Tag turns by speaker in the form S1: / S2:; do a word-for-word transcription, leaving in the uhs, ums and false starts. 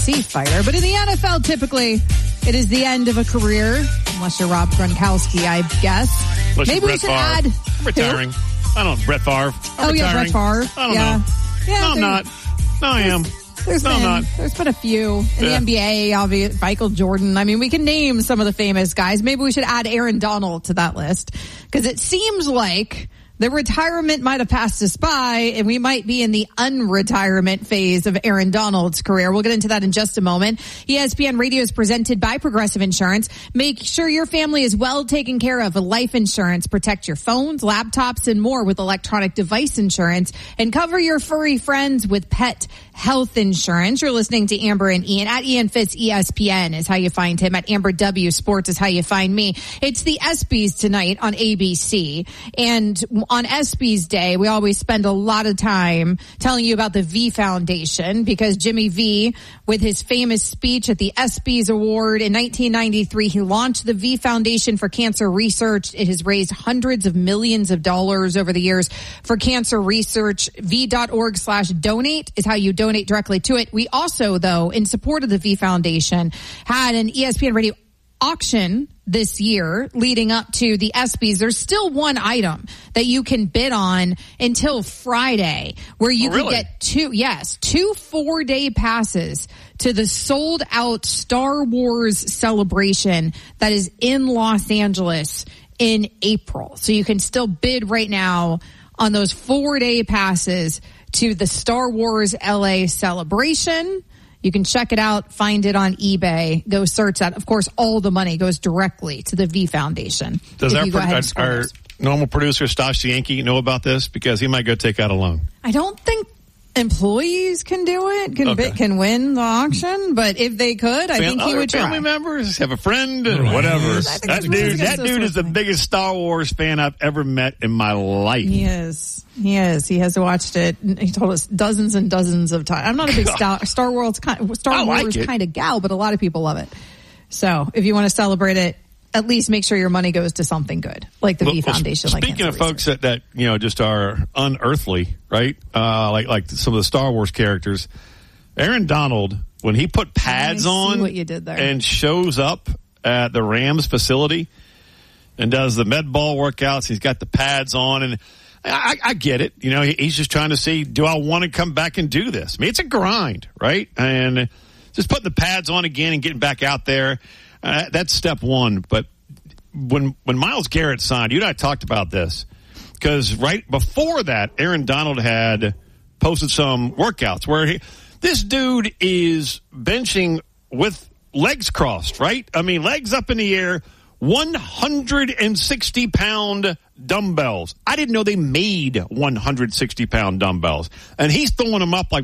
S1: C fighter. But in the N F L, typically, it is the end of a career, unless you're Rob Gronkowski, I guess.
S2: Unless
S1: Maybe we should
S2: Favre.
S1: add...
S2: I'm retiring.
S1: Who?
S2: I don't know. Brett Favre. I'm
S1: oh,
S2: retiring.
S1: yeah, Brett Favre.
S2: I don't
S1: yeah.
S2: know.
S1: Yeah,
S2: no, I'm
S1: there,
S2: not. No, I am.
S1: There's
S2: no,
S1: been,
S2: I'm not.
S1: There's been a few. In
S2: yeah.
S1: the N B A, obviously, Michael Jordan. I mean, we can name some of the famous guys. Maybe we should add Aaron Donald to that list. Because it seems like the retirement might have passed us by, and we might be in the unretirement phase of Aaron Donald's career. We'll get into that in just a moment. E S P N Radio is presented by Progressive Insurance. Make sure your family is well taken care of with life insurance. Protect your phones, laptops, and more with electronic device insurance. And cover your furry friends with pet health insurance. You're listening to Amber and Ian. At Ian Fitz, E S P N is how you find him. At Amber W Sports is how you find me. It's the ESPYs tonight on A B C. And on ESPYs Day, we always spend a lot of time telling you about the V Foundation, because Jimmy V, with his famous speech at the ESPYs Award in nineteen ninety-three, he launched the V Foundation for Cancer Research. It has raised hundreds of millions of dollars over the years for cancer research. V.org slash donate is how you donate directly to it. We also, though, in support of the V Foundation, had an E S P N Radio auction this year leading up to the ESPYs. There's still one item that you can bid on until Friday, where you
S2: oh, really?
S1: can get two, yes, two four-day passes to the sold-out Star Wars celebration that is in Los Angeles in April. So you can still bid right now on those four-day passes to the Star Wars L A celebration. You can check it out, find it on eBay, go search that. Of course, all the money goes directly to the V Foundation.
S2: Does our, our, our normal producer, Stash Yankee, know about this? Because he might go take out a loan.
S1: I don't think employees can do it, can
S2: okay.
S1: can win the auction, but if they could, I
S2: Fam-
S1: think he would try.
S2: Family members, have a friend, right. whatever. That dude, that dude is the biggest Star Wars fan I've ever met in my life.
S1: He is. He is. He has watched it. He told us dozens and dozens of times. I'm not a big Star, Star Wars kind, Star
S2: like
S1: Wars
S2: it.
S1: kind of gal, but a lot of people love it. So if you want to celebrate it, at least make sure your money goes to something good, like the well, V Foundation.
S2: Well, speaking
S1: like
S2: of folks that, that, you know, just are unearthly, right? Uh, like, like some of the Star Wars characters. Aaron Donald, when he put pads on
S1: what you did there.
S2: and shows up at the Rams facility and does the med ball workouts, he's got the pads on, and I, I get it. You know, he, he's just trying to see, do I want to come back and do this? I mean, it's a grind, right? And just putting the pads on again and getting back out there, uh, that's step one. But when when Myles Garrett signed, you and I talked about this, because right before that, Aaron Donald had posted some workouts where he, this dude is benching with legs crossed, right? I mean, legs up in the air, one hundred sixty pound dumbbells. I didn't know they made one hundred sixty pound dumbbells. And he's throwing them up like